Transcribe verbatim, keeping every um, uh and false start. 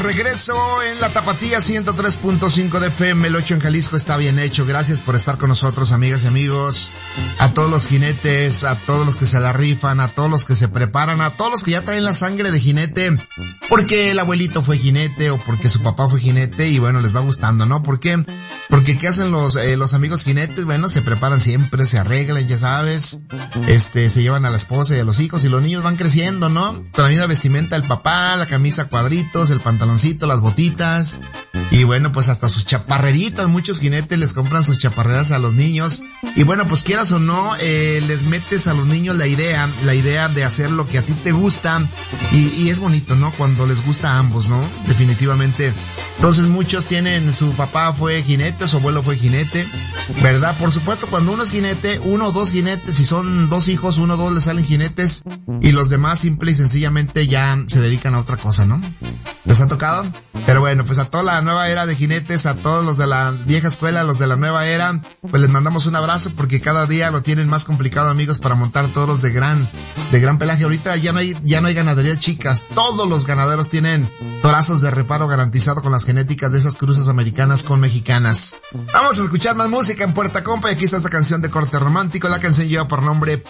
Regreso en la Tapatía ciento tres punto cinco de F M, el ocho en Jalisco está bien hecho. Gracias por estar con nosotros, amigas y amigos. A todos los jinetes, a todos los que se la rifan, a todos los que se preparan, a todos los que ya traen la sangre de jinete, porque el abuelito fue jinete o porque su papá fue jinete y bueno, les va gustando, ¿no? ¿Por qué? Porque ¿qué hacen los eh, los amigos jinetes? Bueno, se preparan siempre, se arreglan, ya sabes, este, se llevan a la esposa y a los hijos y los niños van creciendo, ¿no? Con la misma vestimenta del papá, la camisa a cuadritos, el pantalón, las botitas y bueno, pues hasta sus chaparreritas. Muchos jinetes les compran sus chaparreras a los niños y bueno, pues quieras o no, eh, les metes a los niños la idea, la idea de hacer lo que a ti te gusta y, y es bonito, ¿no? Cuando les gusta a ambos, ¿no? Definitivamente. Entonces muchos tienen, su papá fue jinete, su abuelo fue jinete, ¿verdad? Por supuesto, cuando uno es jinete, uno o dos jinetes, si son dos hijos, uno o dos les salen jinetes y los demás simple y sencillamente ya se dedican a otra cosa, ¿no? ¿Les ha tocado? Pero bueno, pues a toda la nueva era de jinetes, a todos los de la vieja escuela, los de la nueva era, pues les mandamos un abrazo porque cada día lo tienen más complicado, amigos, para montar toros de gran, de gran pelaje. Ahorita ya no hay, ya no hay ganaderías chicas. Todos los ganaderos tienen torazos de reparo garantizado con las genéticas de esas cruzas americanas con mexicanas. Vamos a escuchar más música en Puerta Compa y aquí está esta canción de corte romántico. La canción lleva por nombre